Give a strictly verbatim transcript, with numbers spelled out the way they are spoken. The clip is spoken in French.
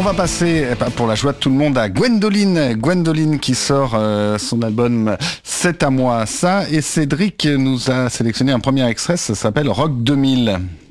va passer, pour la joie de tout le monde, à Gwendoline. Gwendoline qui sort euh, son album C'est à moi ça. Et Cédric nous a sélectionné un premier extrait, ça s'appelle Rock deux mille.